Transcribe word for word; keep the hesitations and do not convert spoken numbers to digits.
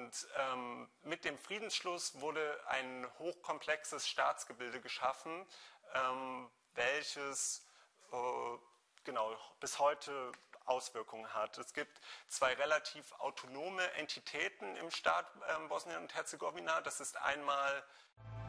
Und ähm, mit dem Friedensschluss wurde ein hochkomplexes Staatsgebilde geschaffen, ähm, welches äh, genau bis heute Auswirkungen hat. Es gibt zwei relativ autonome Entitäten im Staat ähm, Bosnien und Herzegowina. Das ist einmal